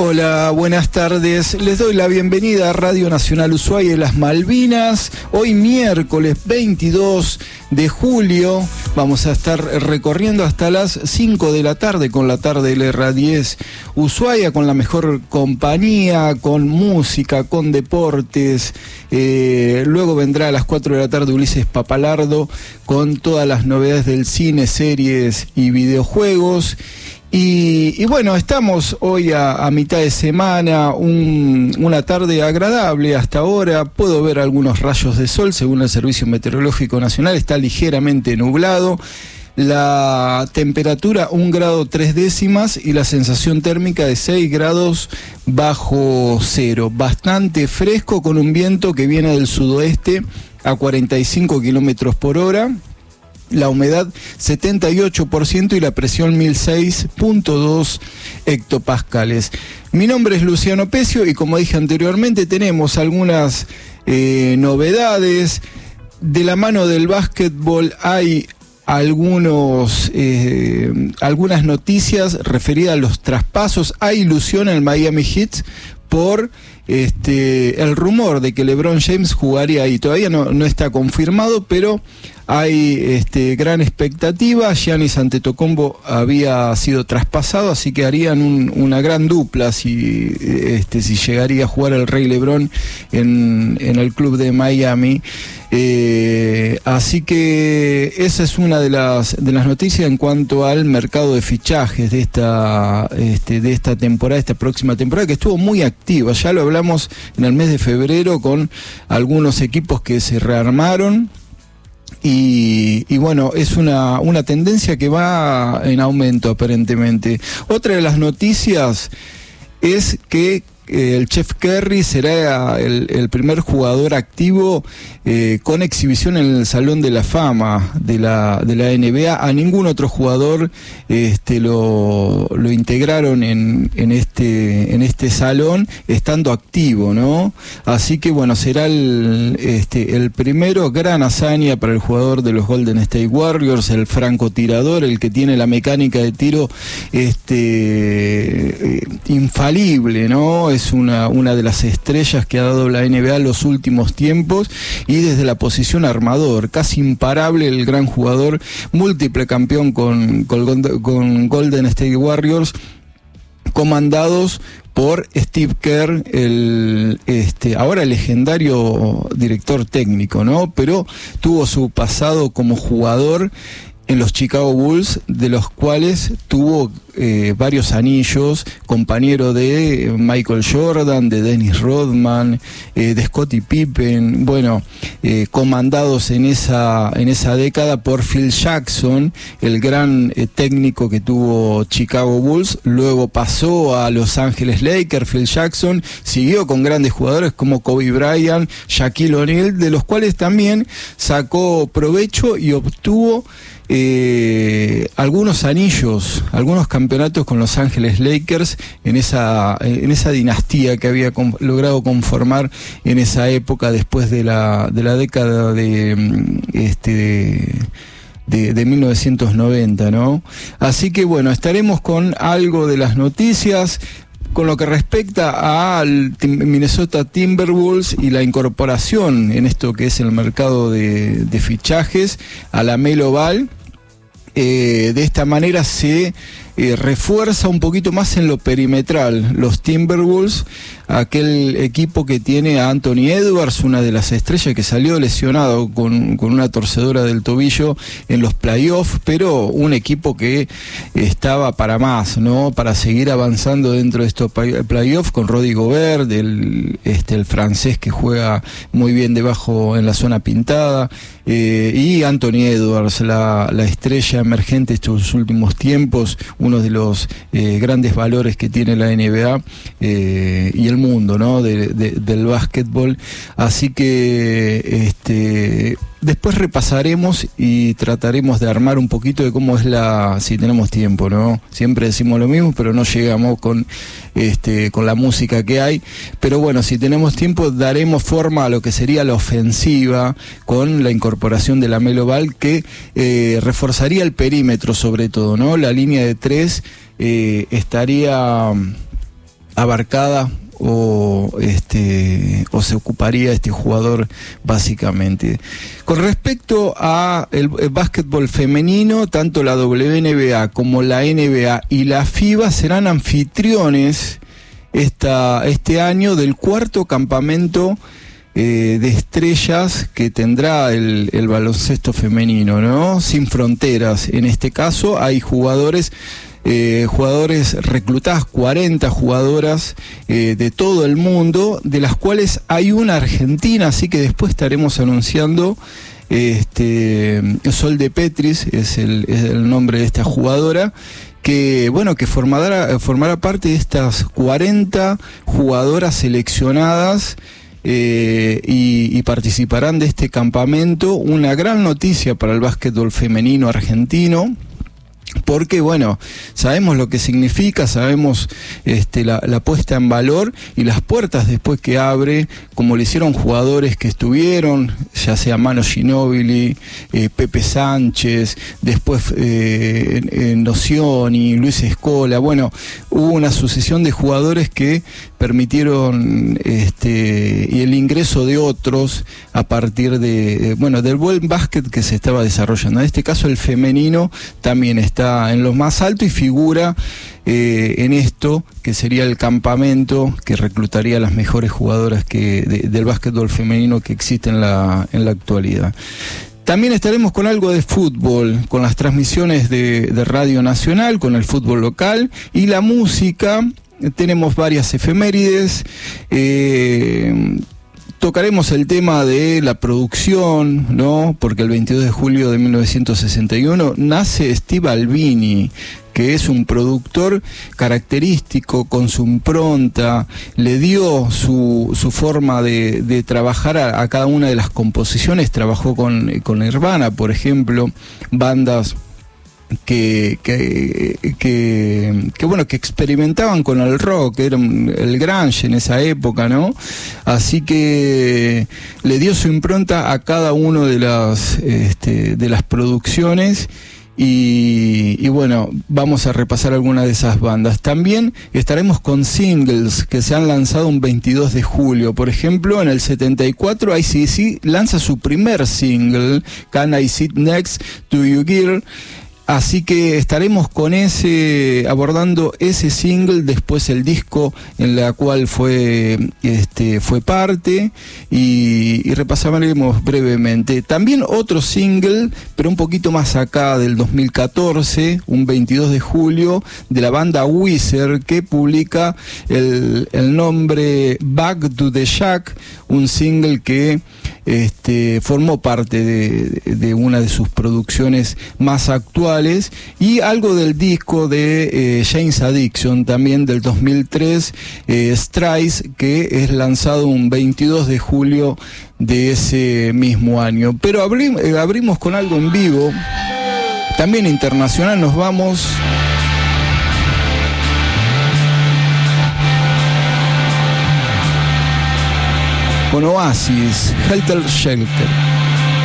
Hola, buenas tardes. Les doy la bienvenida a Radio Nacional Ushuaia y las Malvinas. Hoy miércoles 22 de julio vamos a estar recorriendo hasta las 5 de la tarde con la tarde LR10 Ushuaia, con la mejor compañía, con música, con deportes. Luego vendrá a las 4 de la tarde Ulises Papalardo con todas las novedades del cine, series y videojuegos. Y bueno, estamos hoy a mitad de semana, una tarde agradable hasta ahora. Puedo ver algunos rayos de sol, según el Servicio Meteorológico Nacional, está ligeramente nublado. La temperatura 1 grado 3 décimas y la sensación térmica de 6 grados bajo cero. Bastante fresco, con un viento que viene del sudoeste a 45 kilómetros por hora. La humedad 78% y la presión 1006.2 hectopascales. Mi nombre es Luciano Pecio y, como dije anteriormente, tenemos algunas novedades. De la mano del básquetbol hay algunas noticias referidas a los traspasos. Hay ilusión en el Miami Heat por el rumor de que LeBron James jugaría ahí. Todavía no está confirmado, pero hay gran expectativa. Giannis Antetokounmpo había sido traspasado, así que harían una gran dupla si llegaría a jugar el Rey LeBron en el club de Miami. Así que esa es una de las noticias en cuanto al mercado de fichajes de esta temporada, esta próxima temporada, que estuvo muy activa. Ya lo hablamos en el mes de febrero con algunos equipos que se rearmaron. Y bueno, es una tendencia que va en aumento aparentemente. Otra de las noticias es que el Chef Curry será el primer jugador activo con exhibición en el Salón de la Fama de la NBA. A ningún otro jugador lo integraron en este salón estando activo, ¿no? Así que bueno, será el primero. Gran hazaña para el jugador de los Golden State Warriors, el francotirador, el que tiene la mecánica de tiro infalible, ¿no? Es una de las estrellas que ha dado la NBA en los últimos tiempos, y desde la posición armador, casi imparable el gran jugador, múltiple campeón con Golden State Warriors, comandados por Steve Kerr, ahora legendario director técnico, ¿no? Pero tuvo su pasado como jugador en los Chicago Bulls, de los cuales tuvo varios anillos, compañero de Michael Jordan, de Dennis Rodman, de Scottie Pippen, bueno, comandados en esa década por Phil Jackson, el gran técnico que tuvo Chicago Bulls. Luego pasó a Los Ángeles Lakers. Phil Jackson siguió con grandes jugadores como Kobe Bryant, Shaquille O'Neal, de los cuales también sacó provecho y obtuvo algunos anillos, algunos campeonatos con Los Ángeles Lakers en esa dinastía que había logrado conformar en esa época, después de la década de 1990, ¿no? Así que bueno, estaremos con algo de las noticias. Con lo que respecta al Minnesota Timberwolves y la incorporación en esto que es el mercado de fichajes a LaMelo Ball, de esta manera se refuerza un poquito más en lo perimetral los Timberwolves, aquel equipo que tiene a Anthony Edwards, una de las estrellas que salió lesionado con una torcedura del tobillo en los playoffs, pero un equipo que estaba para más, ¿no? Para seguir avanzando dentro de estos playoffs, con Rudy Gobert, el francés que juega muy bien debajo en la zona pintada, y Anthony Edwards, la estrella emergente estos últimos tiempos, uno de los grandes valores que tiene la NBA y el mundo, ¿no? del básquetbol. Así que después repasaremos y trataremos de armar un poquito de cómo es si tenemos tiempo, ¿no? Siempre decimos lo mismo, pero no llegamos con la música que hay. Pero bueno, si tenemos tiempo, daremos forma a lo que sería la ofensiva con la incorporación de LaMelo Ball, que reforzaría el perímetro sobre todo, ¿no? La línea de 3 estaría abarcada o se ocuparía este jugador básicamente. Con respecto a el básquetbol femenino, tanto la WNBA como la NBA y la FIBA serán anfitriones este año del cuarto campamento de estrellas que tendrá el baloncesto femenino, ¿no? Sin fronteras. En este caso hay jugadores reclutadas, 40 jugadoras de todo el mundo, de las cuales hay una argentina, así que después estaremos anunciando. Sol de Petris es el nombre de esta jugadora, que formará parte de estas 40 jugadoras seleccionadas y participarán de este campamento. Una gran noticia para el básquetbol femenino argentino, porque bueno, sabemos lo que significa, sabemos la puesta en valor y las puertas después que abre, como le hicieron jugadores que estuvieron, ya sea Manu Ginóbili, Pepe Sánchez, después Nocioni, Luis Escola. Bueno, hubo una sucesión de jugadores que permitieron y el ingreso de otros a partir del buen básquet que se estaba desarrollando. En este caso el femenino también está en lo más alto y figura en esto que sería el campamento que reclutaría a las mejores jugadoras del básquetbol femenino que existe en la actualidad. También estaremos con algo de fútbol, con las transmisiones de Radio Nacional, con el fútbol local y la música. Tenemos varias efemérides. Tocaremos el tema de la producción, ¿no? Porque el 22 de julio de 1961 nace Steve Albini, que es un productor característico con su impronta, le dio su forma de trabajar a cada una de las composiciones. Trabajó con Nirvana, por ejemplo, bandas que experimentaban con el rock, era el grunge en esa época, ¿no? Así que le dio su impronta a cada uno de las producciones. Y bueno, vamos a repasar algunas de esas bandas. También estaremos con singles que se han lanzado un 22 de julio. Por ejemplo, en el 74 AC/DC lanza su primer single, Can I Sit Next to You Girl. Así que estaremos con abordando ese single, después el disco en la cual fue parte y repasaremos brevemente. También otro single, pero un poquito más acá, del 2014, un 22 de julio, de la banda Weezer, que publica el nombre Back to the Shack, un single que formó parte de una de sus producciones más actuales, y algo del disco de Jane's Addiction, también del 2003, Strides, que es lanzado un 22 de julio de ese mismo año. Pero abrimos con algo en vivo, también internacional. Nos vamos con Oasis, Helter Skelter.